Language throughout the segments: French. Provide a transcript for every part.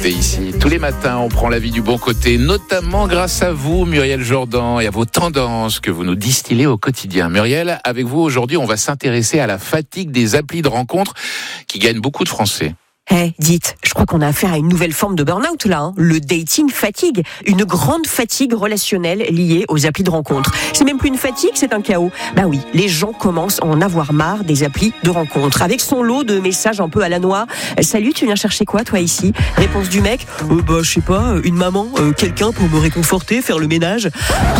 arrivée ici. Tous les matins, on prend la vie du bon côté, notamment grâce à vous, Muriel Jourdan, et à vos tendances que vous nous distillez au quotidien. Muriel, avec vous aujourd'hui, on va s'intéresser à la fatigue des applis de rencontres qui gagnent beaucoup de Français. Dites, je crois qu'on a affaire à une nouvelle forme de burn-out là, le dating fatigue, une grande fatigue relationnelle liée aux applis de rencontres. C'est même plus une fatigue, c'est un chaos. Oui, les gens commencent à en avoir marre des applis de rencontres, avec son lot de messages un peu à la noix. Salut, tu viens chercher quoi toi ici? Réponse du mec, je sais pas, une maman, quelqu'un pour me réconforter, faire le ménage.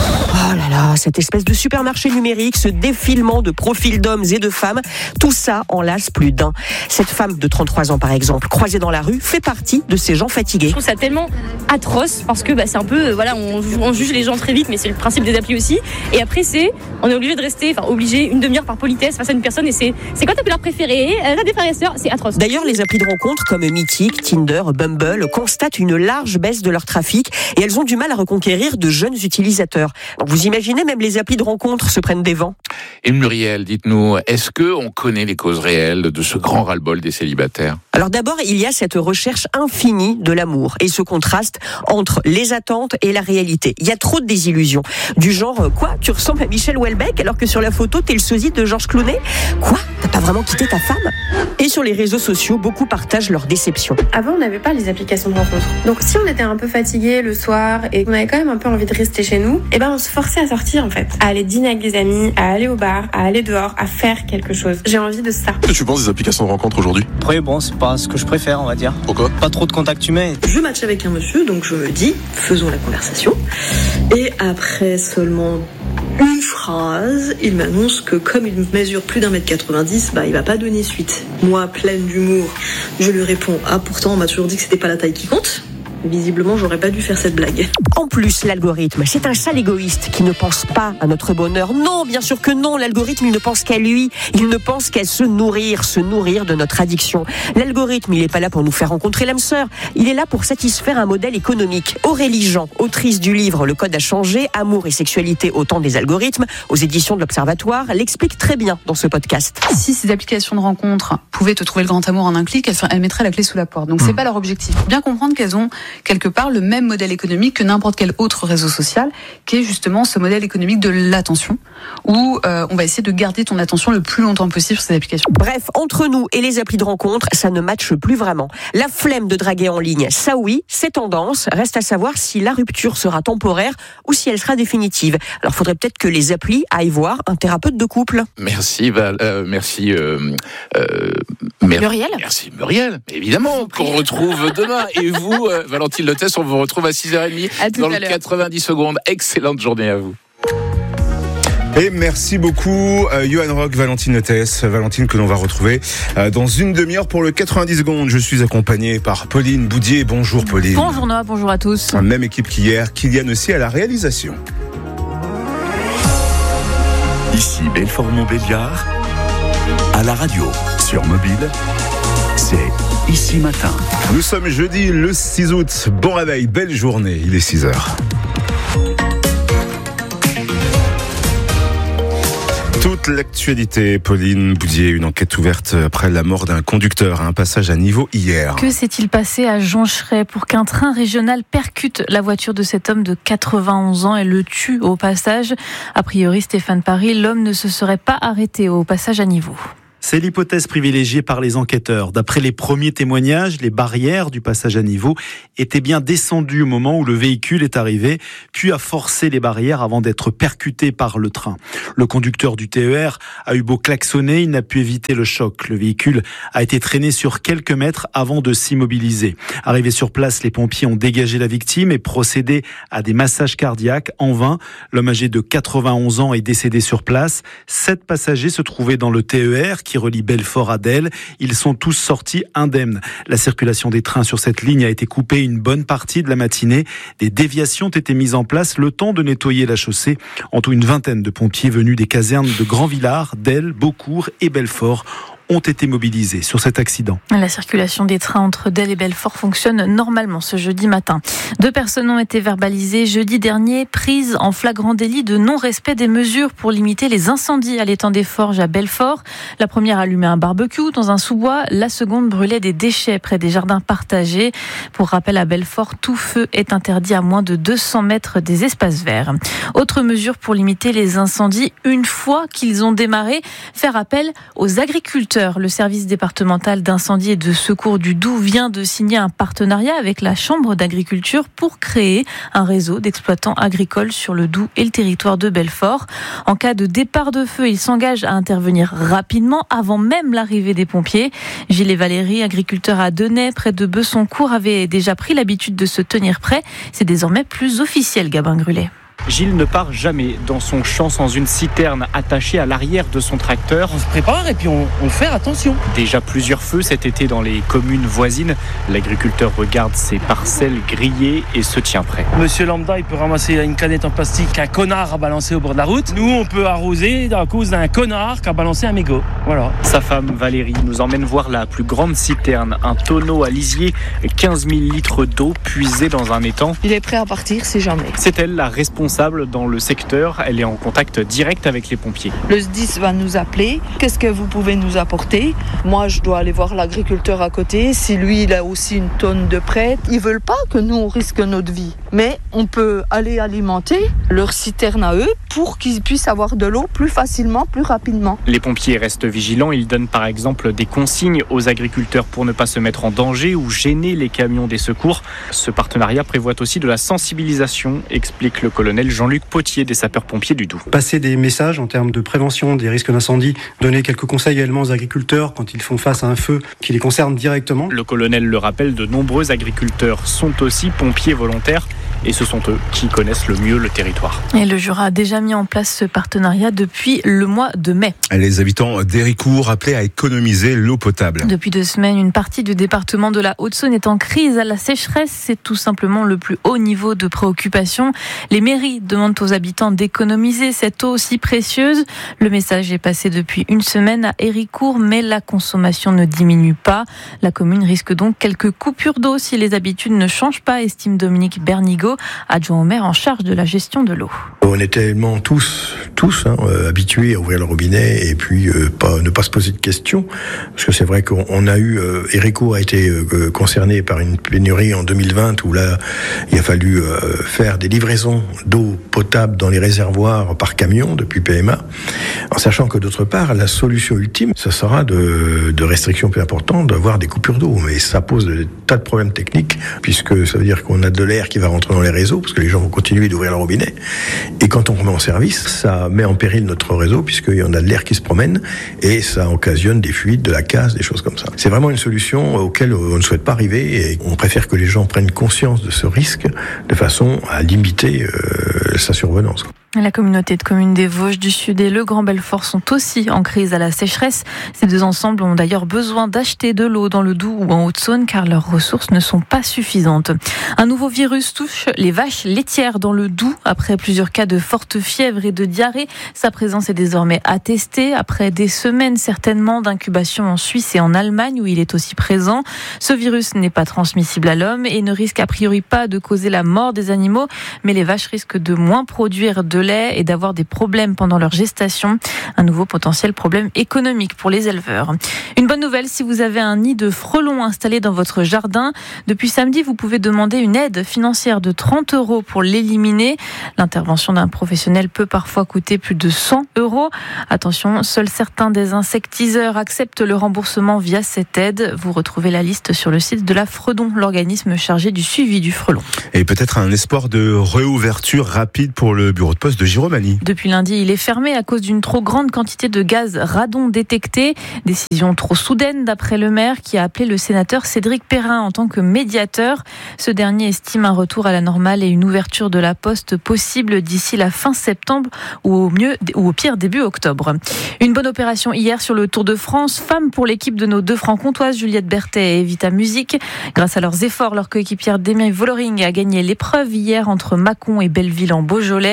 Oh là là, cette espèce de supermarché numérique, ce défilement de profils d'hommes et de femmes, tout ça en lasse plus d'un. Cette femme de 33 ans par exemple, croisée dans la rue, fait partie de ces gens fatigués. Je trouve ça tellement atroce parce que c'est un peu, on juge les gens très vite, mais c'est le principe des applis aussi. Et après, on est obligé de rester, une demi-heure par politesse face à une personne. Et c'est quoi ta couleur préférée? T'as des frères et sœurs? C'est atroce. D'ailleurs, les applis de rencontres comme Mythique, Tinder, Bumble constatent une large baisse de leur trafic et elles ont du mal à reconquérir de jeunes utilisateurs. Donc, vous imaginez, même les applis de rencontres se prennent des vents. Et Muriel, dites-nous, est-ce qu'on connaît les causes réelles de ce grand ras-le-bol des célibataires? Alors d'abord, il y a cette recherche infinie de l'amour et ce contraste entre les attentes et la réalité. Il y a trop de désillusions. Du genre, quoi, tu ressembles à Michel Houellebecq alors que sur la photo, t'es le sosie de Georges Clooney? Quoi, t'as pas vraiment quitté ta femme? Et sur les réseaux sociaux, beaucoup partagent leur déception. Avant, on n'avait pas les applications de rencontres. Donc si on était un peu fatigué le soir et qu'on avait quand même un peu envie de rester chez nous, on se forçait à sortir en fait. À aller dîner avec des amis, à aller au bar, à aller dehors, à faire quelque chose. J'ai envie de ça. Qu'est-ce que tu penses des applications de rencontres aujourd'hui? Après, c'est pas ce que je préfère, on va dire. Pourquoi? Pas trop de contact humain. Je match avec un monsieur, donc je me dis, faisons la conversation. Et après seulement une phrase, il m'annonce que comme il mesure plus d'1m90, il va pas donner suite. Moi, pleine d'humour, je lui réponds, pourtant on m'a toujours dit que c'était pas la taille qui compte. Visiblement, j'aurais pas dû faire cette blague. En plus, l'algorithme, c'est un sale égoïste qui ne pense pas à notre bonheur. Non, bien sûr que non, l'algorithme, il ne pense qu'à lui. Il ne pense qu'à se nourrir de notre addiction. L'algorithme, il est pas là pour nous faire rencontrer l'âme sœur. Il est là pour satisfaire un modèle économique. Aurélie Jean, autrice du livre Le Code a changé, Amour et sexualité au temps des algorithmes, aux éditions de l'Observatoire, l'explique très bien dans ce podcast. Si ces applications de rencontres pouvaient te trouver le grand amour en un clic, elles mettraient la clé sous la porte. Donc c'est pas leur objectif. Bien comprendre qu'elles ont quelque part le même modèle économique que n'importe quel autre réseau social, qui est justement ce modèle économique de l'attention, où on va essayer de garder ton attention le plus longtemps possible sur ces applications. Bref, entre nous et les applis de rencontres, ça ne matche plus vraiment. La flemme de draguer en ligne, ça oui, c'est tendance. Reste à savoir si la rupture sera temporaire ou si elle sera définitive. Alors, faudrait peut-être que les applis aillent voir un thérapeute de couple. Merci, Muriel. Merci Muriel, évidemment, qu'on retrouve demain. Et vous, Valentine Lotès, on vous retrouve à 6h30 dans le 90 secondes. Excellente journée à vous. Et merci beaucoup Johan Rock, Valentine Lotès, Valentine que l'on va retrouver dans une demi-heure pour le 90 secondes. Je suis accompagné par Pauline Boudier. Bonjour Pauline. Bonjour Noah, bonjour à tous. Même équipe qu'hier, Kylian aussi à la réalisation. Ici Belfort-Montbéliard, à la radio, sur mobile, c'est Ici Matin. Nous sommes jeudi le 6 août. Bon réveil, belle journée, il est 6h. Toute l'actualité, Pauline Boudier, une enquête ouverte après la mort d'un conducteur à un passage à niveau hier. Que s'est-il passé à Joncheray pour qu'un train régional percute la voiture de cet homme de 91 ans et le tue au passage? A priori, Stéphane Paris, l'homme ne se serait pas arrêté au passage à niveau. C'est l'hypothèse privilégiée par les enquêteurs. D'après les premiers témoignages, les barrières du passage à niveau étaient bien descendues au moment où le véhicule est arrivé, puis a forcé les barrières avant d'être percuté par le train. Le conducteur du TER a eu beau klaxonner, il n'a pu éviter le choc. Le véhicule a été traîné sur quelques mètres avant de s'immobiliser. Arrivés sur place, les pompiers ont dégagé la victime et procédé à des massages cardiaques. En vain, l'homme âgé de 91 ans est décédé sur place. 7 passagers se trouvaient dans le TER qui relie Belfort à Delle. Ils sont tous sortis indemnes. La circulation des trains sur cette ligne a été coupée une bonne partie de la matinée. Des déviations ont été mises en place le temps de nettoyer la chaussée. En tout, une vingtaine de pompiers venus des casernes de Grand-Villard, Delle, Beaucourt et Belfort ont été mobilisés sur cet accident. La circulation des trains entre Delle et Belfort fonctionne normalement ce jeudi matin. 2 personnes ont été verbalisées jeudi dernier, prises en flagrant délit de non-respect des mesures pour limiter les incendies à l'étang des Forges à Belfort. La première allumait un barbecue dans un sous-bois, la seconde brûlait des déchets près des jardins partagés. Pour rappel, à Belfort, tout feu est interdit à moins de 200 mètres des espaces verts. Autre mesure pour limiter les incendies, une fois qu'ils ont démarré, faire appel aux agriculteurs. Le service départemental d'incendie et de secours du Doubs vient de signer un partenariat avec la Chambre d'agriculture pour créer un réseau d'exploitants agricoles sur le Doubs et le territoire de Belfort. En cas de départ de feu, ils s'engagent à intervenir rapidement avant même l'arrivée des pompiers. Gilles et Valérie, agriculteurs à Denay, près de Besoncourt, avaient déjà pris l'habitude de se tenir prêts. C'est désormais plus officiel, Gabin Grulet. Gilles ne part jamais dans son champ sans une citerne attachée à l'arrière de son tracteur. On se prépare et puis on fait attention. Déjà plusieurs feux cet été dans les communes voisines. L'agriculteur regarde ses parcelles grillées et se tient prêt. Monsieur Lambda, il peut ramasser une canette en plastique qu'un connard a balancé au bord de la route. Nous, on peut arroser à cause d'un connard qui a balancé un mégot. Voilà. Sa femme Valérie nous emmène voir la plus grande citerne, un tonneau à lisier, 15 000 litres d'eau puisée dans un étang. Il est prêt à partir si jamais. C'est elle la responsable dans le secteur. Elle est en contact direct avec les pompiers. Le SDIS va nous appeler. Qu'est-ce que vous pouvez nous apporter ? Moi, je dois aller voir l'agriculteur à côté. Si lui, il a aussi une tonne de prêt, ils veulent pas que nous, on risque notre vie. Mais on peut aller alimenter leur citerne à eux pour qu'ils puissent avoir de l'eau plus facilement, plus rapidement. Les pompiers restent vigilants. Ils donnent par exemple des consignes aux agriculteurs pour ne pas se mettre en danger ou gêner les camions des secours. Ce partenariat prévoit aussi de la sensibilisation, explique le colonel Jean-Luc Potier des sapeurs-pompiers du Doubs. Passer des messages en termes de prévention des risques d'incendie, donner quelques conseils également aux agriculteurs quand ils font face à un feu qui les concerne directement. Le colonel le rappelle, de nombreux agriculteurs sont aussi pompiers volontaires et ce sont eux qui connaissent le mieux le territoire. Et le Jura a déjà mis en place ce partenariat depuis le mois de mai. Les habitants d'Héricourt appelaient à économiser l'eau potable. Depuis 2 semaines, une partie du département de la Haute-Saône est en crise à la sécheresse. C'est tout simplement le plus haut niveau de préoccupation. Les mairies demandent aux habitants d'économiser cette eau si précieuse. Le message est passé depuis 1 semaine à Héricourt, mais la consommation ne diminue pas. La commune risque donc quelques coupures d'eau si les habitudes ne changent pas, estime Dominique Bernigot, adjoint au maire en charge de la gestion de l'eau. On est tellement tous habitués à ouvrir le robinet et puis ne pas se poser de questions, parce que c'est vrai qu'on a eu Héricourt a été concerné par une pénurie en 2020 où là il a fallu faire des livraisons d'eau potable dans les réservoirs par camion depuis PMA, en sachant que d'autre part la solution ultime ça sera de restrictions plus importantes, d'avoir des coupures d'eau, mais ça pose des tas de problèmes techniques puisque ça veut dire qu'on a de l'air qui va rentrer dans les réseaux parce que les gens vont continuer d'ouvrir le robinet et quand on remet en service ça met en péril notre réseau puisqu'il y en a de l'air qui se promène et ça occasionne des fuites, de la casse, des choses comme ça. C'est vraiment une solution auquel on ne souhaite pas arriver et on préfère que les gens prennent conscience de ce risque de façon à limiter sa survenance. La communauté de communes des Vosges du Sud et le Grand Belfort sont aussi en crise à la sécheresse. Ces 2 ensembles ont d'ailleurs besoin d'acheter de l'eau dans le Doubs ou en Haute-Saône car leurs ressources ne sont pas suffisantes. Un nouveau virus touche les vaches laitières dans le Doubs. Après plusieurs cas de forte fièvre et de diarrhée, sa présence est désormais attestée. Après des semaines certainement d'incubation en Suisse et en Allemagne où il est aussi présent. Ce virus n'est pas transmissible à l'homme et ne risque a priori pas de causer la mort des animaux, mais les vaches risquent de moins produire de lait et d'avoir des problèmes pendant leur gestation. Un nouveau potentiel problème économique pour les éleveurs. Une bonne nouvelle si vous avez un nid de frelons installé dans votre jardin. Depuis samedi, vous pouvez demander une aide financière de 30 € pour l'éliminer. L'intervention d'un professionnel peut parfois coûter plus de 100 €. Attention, seuls certains des insectiseurs acceptent le remboursement via cette aide. Vous retrouvez la liste sur le site de la Fredon, l'organisme chargé du suivi du frelon. Et peut-être un espoir de réouverture rapide pour le bureau de poste de Giromagny. Depuis lundi, il est fermé à cause d'une trop grande quantité de gaz radon détecté. Décision trop soudaine d'après le maire qui a appelé le sénateur Cédric Perrin en tant que médiateur. Ce dernier estime un retour à la normale et une ouverture de la poste possible d'ici la fin septembre ou au pire début octobre. Une bonne opération hier sur le Tour de France. Femmes pour l'équipe de nos 2 franc-comtoises, Juliette Berthet et Evita Music. Grâce à leurs efforts, leur coéquipière Demi Vollering a gagné l'épreuve hier entre Mâcon et Belleville en Beaujolais.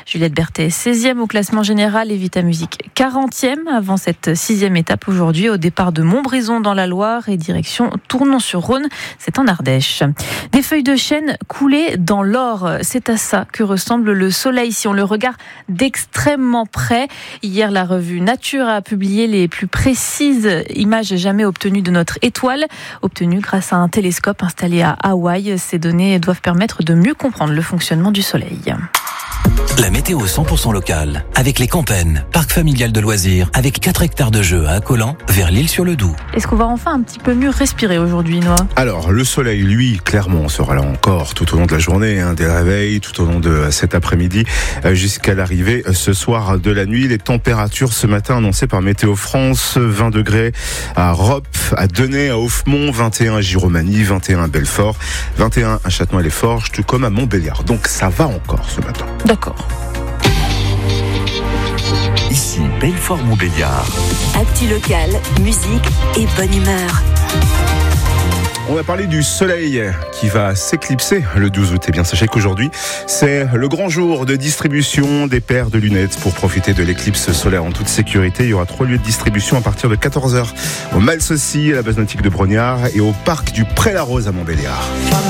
Juliette Berthet, 16e au classement général et Vita Musique 40e avant cette 6e étape aujourd'hui au départ de Montbrison dans la Loire et direction Tournon-sur-Rhône, c'est en Ardèche. Des feuilles de chêne coulées dans l'or, c'est à ça que ressemble le soleil si on le regarde d'extrêmement près. Hier, la revue Nature a publié les plus précises images jamais obtenues de notre étoile, obtenues grâce à un télescope installé à Hawaï. Ces données doivent permettre de mieux comprendre le fonctionnement du soleil. La météo 100% locale, avec les Campennes, parc familial de loisirs, avec 4 hectares de jeux à Accolant, vers l'Isle-sur-le-Doubs. Est-ce qu'on va enfin un petit peu mieux respirer aujourd'hui, Noah ? Alors, le soleil, lui, clairement, sera là encore tout au long de la journée, des réveils, tout au long de cet après-midi, jusqu'à l'arrivée ce soir de la nuit. Les températures ce matin annoncées par Météo France, 20 degrés à Roppe, à Denay, à Offemont, 21 à Giromagny, 21 à Belfort, 21 à Châtenois-les-Forges, tout comme à Montbéliard. Donc ça va encore ce matin. D'accord. Ici Belfort-Montbéliard. Actu local, musique et bonne humeur. On va parler du soleil qui va s'éclipser le 12 août. Et bien, sachez qu'aujourd'hui, c'est le grand jour de distribution des paires de lunettes pour profiter de l'éclipse solaire en toute sécurité. Il y aura 3 lieux de distribution à partir de 14h au Malsaucy, à la base nautique de Brognard et au parc du Pré-la-Rose à Montbéliard.